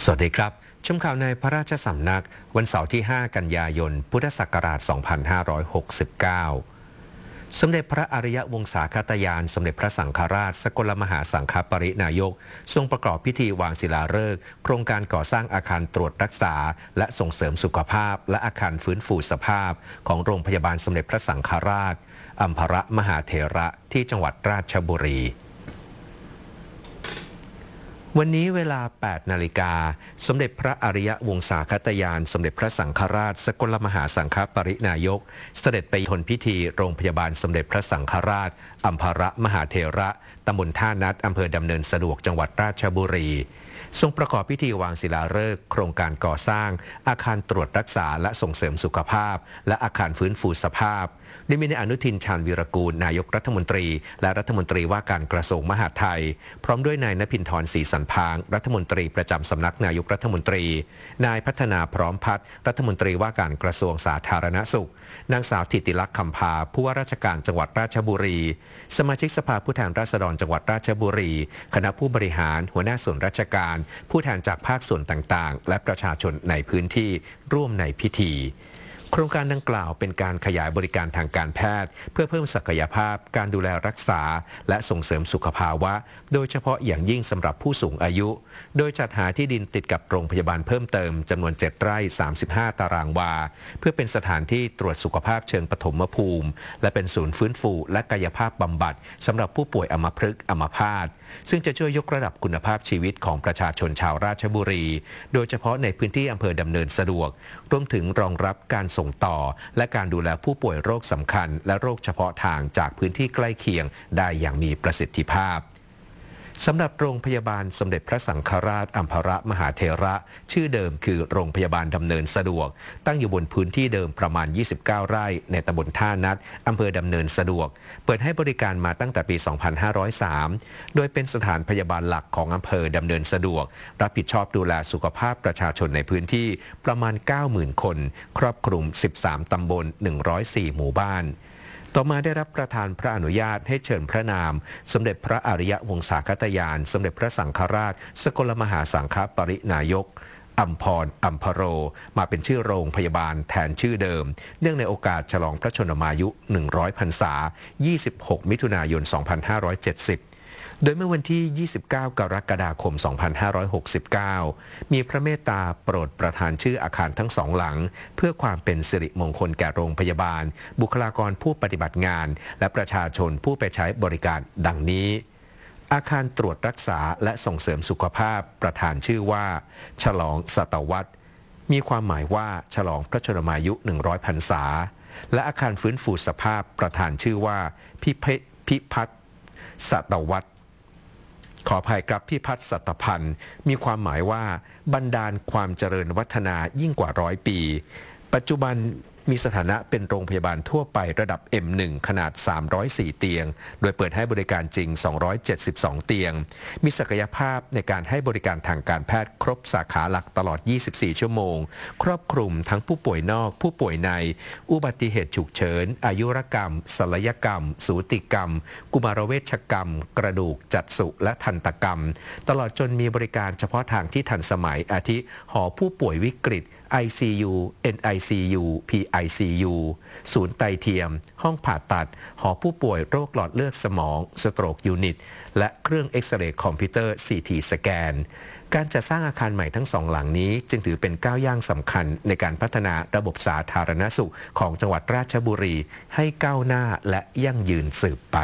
สวัสดีครับชมข่าวในพระราชสำนักวันเสาร์ที่ 5 กันยายน พุทธศักราช 2569 สมเด็จพระอริยวงศาคตยานสมเด็จพระสังฆราชสกลมหาสังฆปรินายกทรงประกอบพิธีวางศิลาฤกษ์โครงการก่อสร้างอาคารตรวจรักษาและส่งเสริมสุขภาพและอาคารฟื้นฟูสภาพของโรงพยาบาลสมเด็จพระสังฆราชอัมพรมหาเถระที่จังหวัดราชบุรีวันนี้เวลา 8 นาฬิกาสมเด็จพระอริยวงศาคตยานสมเด็จพระสังฆราชสกลมหาสังฆปรินายกเสด็จไปทนพิธีโรงพยาบาลสมเด็จพระสังฆราชอัมพรมหาเถระตำบลท่านัดอำเภอดำเนินสะดวกจังหวัดราชบุรีทรงประกอบพิธีวางศิลาฤกษ์โครงการก่อสร้างอาคารตรวจรักษาและส่งเสริมสุขภาพและอาคารฟื้นฟูสภาพได้มีนายอนุทินชาญวีรกูลนายกรัฐมนตรีและรัฐมนตรีว่าการกระทรวงมหาดไทยพร้อมด้วยนายณภินทรศรีสันพางรัฐมนตรีประจำสำนักนายกรัฐมนตรีนายพัฒนาพร้อมพัฒน์รัฐมนตรีว่าการกระทรวงสาธารณสุขนางสาวธิติลักษณ์คำพาผู้ว่าราชการจังหวัดราชบุรีสมาชิกสภาผู้แทนราษฎรจังหวัดราชบุรีคณะผู้บริหารหัวหน้าส่วนราชการผู้แทนจากภาคส่วนต่างๆและประชาชนในพื้นที่ร่วมในพิธีโครงการดังกล่าวเป็นการขยายบริการทางการแพทย์เพื่อเพิ่มศักยภาพการดูแลรักษาและส่งเสริมสุขภาวะโดยเฉพาะอย่างยิ่งสำหรับผู้สูงอายุโดยจัดหาที่ดินติดกับโรงพยาบาลเพิ่มเติมจำนวน7 ไร่ 35 ตารางวาเพื่อเป็นสถานที่ตรวจสุขภาพเชิงปฐมภูมิและเป็นศูนย์ฟื้นฟูและกายภาพบำบัดสำหรับผู้ป่วยอัมพฤกษ์อัมพาตซึ่งจะช่วยยกระดับคุณภาพชีวิตของประชาชนชาวราชบุรีโดยเฉพาะในพื้นที่อำเภอดำเนินสะดวกรวมถึงรองรับการส่งต่อและการดูแลผู้ป่วยโรคสำคัญและโรคเฉพาะทางจากพื้นที่ใกล้เคียงได้อย่างมีประสิทธิภาพสำหรับโรงพยาบาลสมเด็จพระสังฆราชอัมพรมหาเถระชื่อเดิมคือโรงพยาบาลดำเนินสะดวกตั้งอยู่บนพื้นที่เดิมประมาณ29 ไร่ในตำบลท่านัดอำเภอดำเนินสะดวกเปิดให้บริการมาตั้งแต่ปี 2503 โดยเป็นสถานพยาบาลหลักของอำเภอดำเนินสะดวกรับผิดชอบดูแลสุขภาพประชาชนในพื้นที่ประมาณ 90,000 คนครอบคลุม13 ตำบล 104 หมู่บ้านต่อมาได้รับประทานพระอนุญาตให้เชิญพระนามสมเด็จพระอริยวงศาคตยานสมเด็จพระสังฆราชสกลมหาสังฆปรินายกอัมพรอัมพโรมาเป็นชื่อโรงพยาบาลแทนชื่อเดิมเนื่องในโอกาสฉลองพระชนมายุ 100 พรรษา 26 มิถุนายน 2570โดยเมื่อวันที่ 29 กรกฎาคม 2569 มีพระเมตตาโปรดประทานชื่ออาคารทั้งสองหลังเพื่อความเป็นสิริมงคลแก่โรงพยาบาลบุคลากรผู้ปฏิบัติงานและประชาชนผู้ไปใช้บริการดังนี้อาคารตรวจรักษาและส่งเสริมสุขภาพประธานชื่อว่าฉลองศตวรรษมีความหมายว่าฉลองพระชนมายุ 100 พรรษาและอาคารฟื้นฟูสภาพประธานชื่อว่าพิพัฒน์ศตวรรษขออภัยครับพิพัฒน์สัตพันธ์มีความหมายว่าบรรดาลความเจริญวัฒนายิ่งกว่า100 ปีปัจจุบันมีสถานะเป็นโรงพยาบาลทั่วไประดับ M1 ขนาด 304 เตียงโดยเปิดให้บริการจริง 272 เตียงมีศักยภาพในการให้บริการทางการแพทย์ครบสาขาหลักตลอด 24 ชั่วโมงครอบคลุมทั้งผู้ป่วยนอกผู้ป่วยในอุบัติเหตุฉุกเฉินอายุรกรรมศัลยกรรมสูติกรรมกุมารเวชกรรมกระดูกจักษุและทันตกรรมตลอดจนมีบริการเฉพาะทางที่ทันสมัยอาทิหอผู้ป่วยวิกฤตICU NICU PICU ศูนย์ไตเทียมห้องผ่าตัดหอผู้ป่วยโรคหลอดเลือดสมองสโตรกยูนิตและเครื่องเอ็กซเรย์คอมพิวเตอร์ CT สแกนการจัดสร้างอาคารใหม่ทั้งสองหลังนี้จึงถือเป็นก้าวย่างสำคัญในการพัฒนาระบบสาธารณสุขของจังหวัดราชบุรีให้ก้าวหน้าและยั่งยืนสืบไป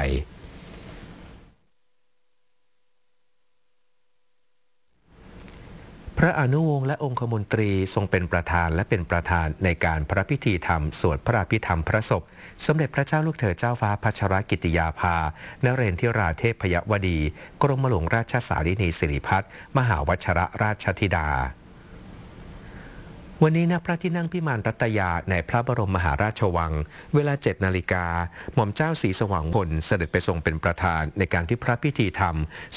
พระอนุวงศ์และองคมนตรีทรงเป็นประธานและเป็นประธานในการพระพิธีธรรมสวดพระอภิธรรมพระศพสมเด็จพระเจ้าลูกเธอเจ้าฟ้าพัชรกิติยาภานเรนทิราเทพยวดีกรมหลวงราชสารินีสิริพัฒน์มหาวชรราชธิดาวันนี้ณพระที่นั่งพิมานรัตยาในพระบรมมหาราชวังเวลา 7 นาฬิกาหม่อมเจ้าศรีสว่างพลเสด็จไปทรงเป็นประธานในการที่พระพิธีธรรม